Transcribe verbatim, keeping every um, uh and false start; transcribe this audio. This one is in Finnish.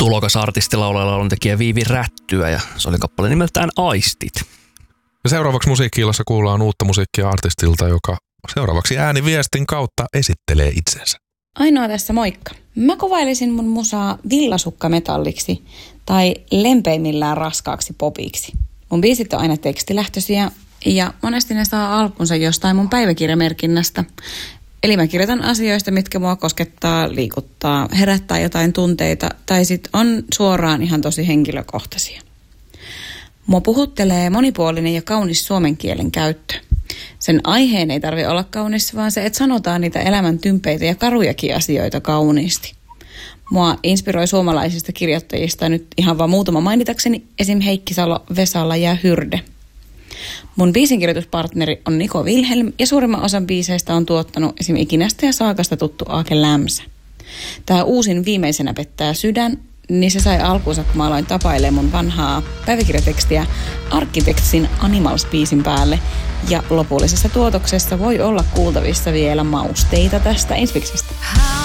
tulokas artisti, laulaja, lauluntekijä Viivi Rättyä ja se oli kappale nimeltään Aistit. Ja seuraavaksi Musiikki-illassa kuullaan uutta musiikkia artistilta, joka seuraavaksi ääniviestin kautta esittelee itsensä. Ainoa tässä moikka. Mä kuvailisin mun musaa villasukkametalliksi tai lempeimmillään raskaaksi popiksi. Mun biisit on aina tekstilähtöisiä ja monesti ne saa alkunsa jostain mun päiväkirjamerkinnästä. Eli mä kirjoitan asioista, mitkä mua koskettaa, liikuttaa, herättää jotain tunteita tai sit on suoraan ihan tosi henkilökohtaisia. Mua puhuttelee monipuolinen ja kaunis suomen kielen käyttö. Sen aiheen ei tarvitse olla kaunis, vaan se, että sanotaan niitä elämän tympeitä ja karujakin asioita kauniisti. Mua inspiroi suomalaisista kirjoittajista nyt ihan vaan muutama mainitakseni, esim. Heikki Salo, Vesala ja Hyrde. Mun biisinkirjoituspartneri on Niko Wilhelm ja suurimman osan biiseistä on tuottanut esim. Ikinästä ja Saakasta tuttu Aake Lämsä. Tää uusin Viimeisenä pettää sydän, niin se sai alkuunsa, kun mä aloin tapailemaan mun vanhaa päiväkirjatekstiä Arkkitektsin Animals-biisin päälle. Ja lopullisessa tuotoksessa voi olla kuultavissa vielä mausteita tästä inspeksistä.